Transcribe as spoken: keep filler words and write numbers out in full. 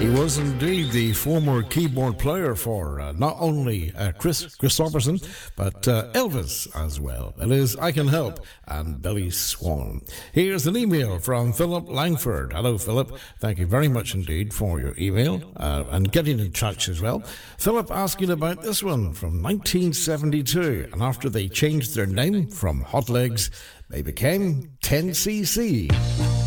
He was indeed the former keyboard player for uh, not only uh, Chris Christopherson, but uh, Elvis as well. It is I Can Help and Billy Swan. Here's an email from Philip Langford. Hello, Philip. Thank you very much indeed for your email uh, and getting in touch as well. Philip asking about this one from nineteen seventy-two, and after they changed their name from Hot Legs, they became ten C C.